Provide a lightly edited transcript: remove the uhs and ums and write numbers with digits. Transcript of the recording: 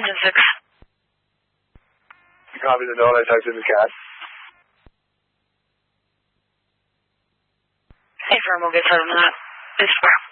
engine 6. Copy the note. I typed in the cat. Hey, firm, we'll get started on that. It's